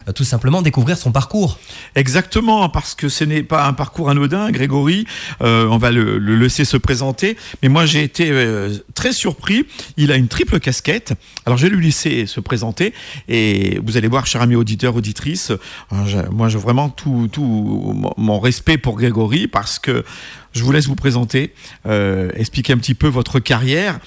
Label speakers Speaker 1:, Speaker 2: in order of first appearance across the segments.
Speaker 1: tout simplement découvrir son parcours.
Speaker 2: Exactement, parce que ce n'est pas un parcours anodin, Grégory. On va le laisser se présenter. Mais moi, j'ai été très surpris. Il a une triple casquette. Alors, je vais lui laisser se présenter. Et vous allez voir, chers amis auditeurs, auditrices, moi, j'ai vraiment tout mon respect pour Grégory, parce que je vous laisse vous présenter, expliquer un petit peu votre carrière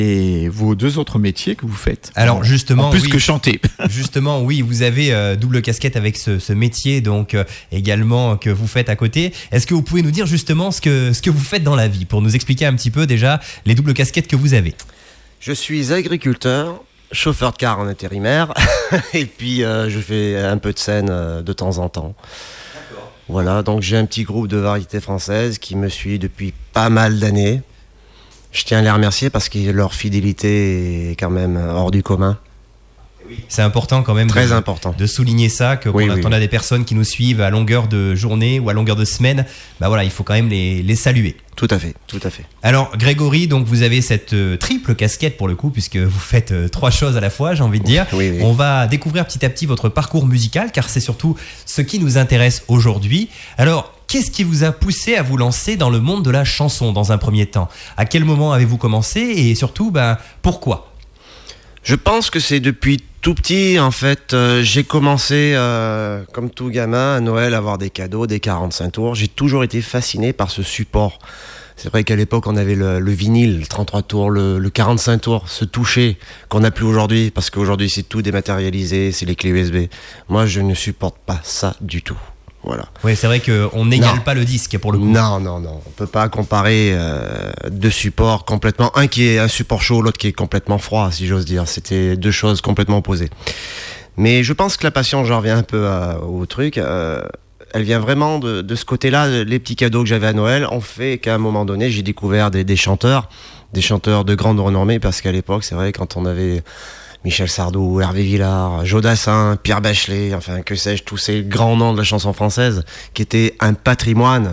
Speaker 2: et vos deux autres métiers que vous faites.
Speaker 1: Alors justement,
Speaker 2: en plus que chanter.
Speaker 1: Justement, oui, vous avez double casquette avec ce métier, donc également que vous faites à côté. Est-ce que vous pouvez nous dire justement ce que vous faites dans la vie, pour nous expliquer un petit peu déjà les doubles casquettes que vous avez?
Speaker 3: Je suis agriculteur, chauffeur de car en intérimaire, et puis je fais un peu de scène de temps en temps. Voilà, donc j'ai un petit groupe de variétés françaises qui me suit depuis pas mal d'années. Je tiens à les remercier parce que leur fidélité est quand même hors du commun.
Speaker 1: C'est important quand même
Speaker 3: Très important.
Speaker 1: De souligner ça, que
Speaker 3: Oui,
Speaker 1: quand on a des personnes qui nous suivent à longueur de journée ou à longueur de semaine, bah voilà, il faut quand même les saluer.
Speaker 3: Tout à fait, tout à fait.
Speaker 1: Alors Grégory, donc vous avez cette triple casquette pour le coup, puisque vous faites trois choses à la fois, j'ai envie de dire.
Speaker 3: Oui, oui.
Speaker 1: On va découvrir petit à petit votre parcours musical, car c'est surtout ce qui nous intéresse aujourd'hui. Alors, qu'est-ce qui vous a poussé à vous lancer dans le monde de la chanson dans un premier temps? À quel moment avez-vous commencé et surtout, pourquoi?
Speaker 3: Je pense que c'est depuis tout petit, en fait. J'ai commencé, comme tout gamin, à Noël, à avoir des cadeaux, des 45 tours. J'ai toujours été fasciné par ce support. C'est vrai qu'à l'époque, on avait le vinyle, le 33 tours, le 45 tours, ce toucher qu'on n'a plus aujourd'hui, parce qu'aujourd'hui, c'est tout dématérialisé, c'est les clés USB. Moi, je ne supporte pas ça du tout. Voilà.
Speaker 1: Oui, c'est vrai qu'on n'égale pas le disque pour le coup.
Speaker 3: Non, on peut pas comparer deux supports complètement, un qui est un support chaud, l'autre qui est complètement froid, si j'ose dire. C'était deux choses complètement opposées. Mais je pense que la passion, je reviens un peu au truc, elle vient vraiment de ce côté-là. Les petits cadeaux que j'avais à Noël ont fait qu'à un moment donné, j'ai découvert des chanteurs de grande renommée, parce qu'à l'époque, c'est vrai, quand on avait Michel Sardou, Hervé Villard, Joe Dassin, Pierre Bachelet, enfin que sais-je, tous ces grands noms de la chanson française qui étaient un patrimoine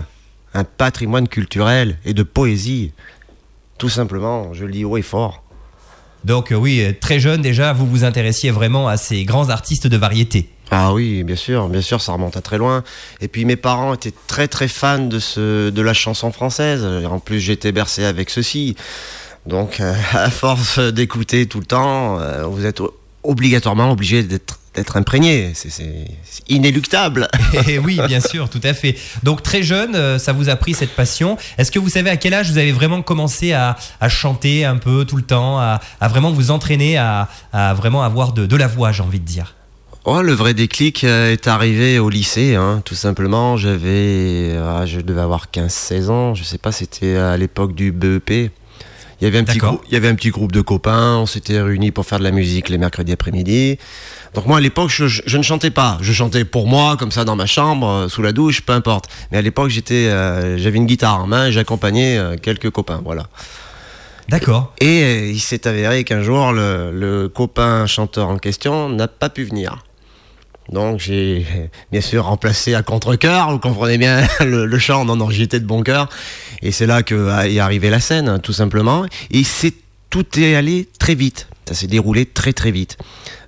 Speaker 3: culturel et de poésie. Tout simplement, je le dis haut et fort.
Speaker 1: Donc oui, très jeune déjà, vous vous intéressiez vraiment à ces grands artistes de variété.
Speaker 3: Ah oui, bien sûr, ça remonte à très loin. Et puis mes parents étaient très très fans de la chanson française. En plus, j'étais bercé avec ceci. Donc, à force d'écouter tout le temps, vous êtes obligatoirement obligé d'être imprégné. C'est inéluctable.
Speaker 1: Et oui, bien sûr, tout à fait. Donc, très jeune, ça vous a pris cette passion. Est-ce que vous savez à quel âge vous avez vraiment commencé à chanter un peu tout le temps, à vraiment vous entraîner, à vraiment avoir de la voix, j'ai envie de dire?
Speaker 3: Oh, le vrai déclic est arrivé au lycée, tout simplement. Je devais avoir 15-16 ans. Je sais pas, c'était à l'époque du BEP. Il y avait un petit groupe de copains, on s'était réunis pour faire de la musique les mercredis après-midi. Donc moi à l'époque je ne chantais pas, je chantais pour moi comme ça dans ma chambre, sous la douche, peu importe. Mais à l'époque j'avais une guitare en main et j'accompagnais quelques copains, voilà.
Speaker 1: D'accord.
Speaker 3: Et il s'est avéré qu'un jour le copain chanteur en question n'a pas pu venir. Donc j'ai bien sûr remplacé à contre-cœur, vous comprenez bien le chant, non, j'étais de bon cœur. Et c'est là qu'est arrivée la scène, tout simplement. Et tout est allé très vite, ça s'est déroulé très très vite.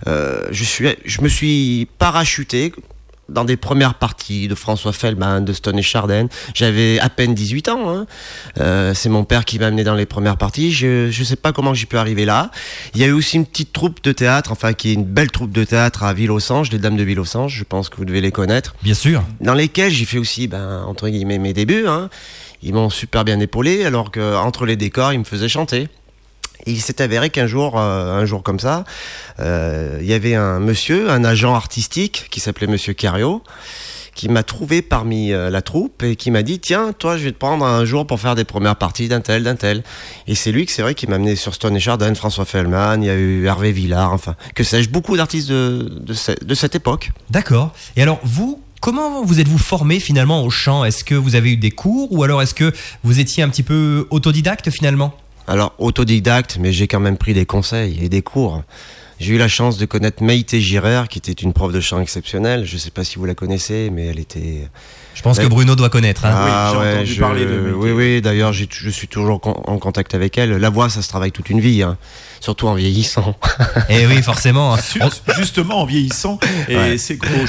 Speaker 3: Je me suis parachuté dans des premières parties de François Feldman, de Stone et Chardin. J'avais à peine 18 ans. C'est mon père qui m'a amené dans les premières parties. Je sais pas comment j'ai pu arriver là. Il y a eu aussi une petite troupe de théâtre, qui est une belle troupe de théâtre à Ville-aux-Sanges, les Dames de Ville-aux-Sanges, je pense que vous devez les connaître.
Speaker 1: Bien sûr. Dans
Speaker 3: lesquelles j'ai fait aussi, entre guillemets, mes débuts. Ils m'ont super bien épaulé, alors qu'entre les décors, ils me faisaient chanter. Et il s'est avéré qu'un jour comme ça, il y avait un agent artistique qui s'appelait Monsieur Cario, qui m'a trouvé parmi la troupe et qui m'a dit: tiens, toi, je vais te prendre un jour pour faire des premières parties d'un tel. Et c'est lui c'est vrai qui m'a amené sur Stone et Chardin, François Feldman, il y a eu Hervé Villard, que sais-je, beaucoup d'artistes de cette époque.
Speaker 1: D'accord. Et alors comment vous êtes-vous formé finalement au chant? Est-ce que vous avez eu des cours ou alors est-ce que vous étiez un petit peu autodidacte finalement?
Speaker 3: Alors, autodidacte, mais j'ai quand même pris des conseils et des cours. J'ai eu la chance de connaître Maïté Girer, qui était une prof de chant exceptionnelle. Je ne sais pas si vous la connaissez, mais elle était...
Speaker 1: Je pense que Bruno doit connaître.
Speaker 2: Oui, j'ai entendu parler de Maïté.
Speaker 3: Oui, d'ailleurs, je suis toujours en contact avec elle. La voix, ça se travaille toute une vie, surtout en vieillissant.
Speaker 1: Et oui, forcément.
Speaker 2: Justement, en vieillissant. Et c'est